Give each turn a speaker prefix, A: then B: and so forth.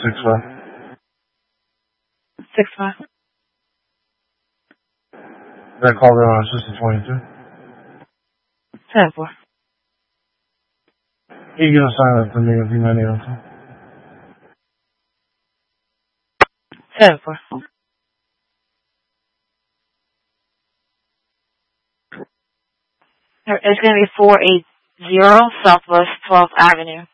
A: 6-5.
B: 6-5.
A: That call there on Sister 22.
B: 10-4.
A: You can assign that to me if you need to.
B: 10-4. It's going to be 480 Southwest 12th Avenue.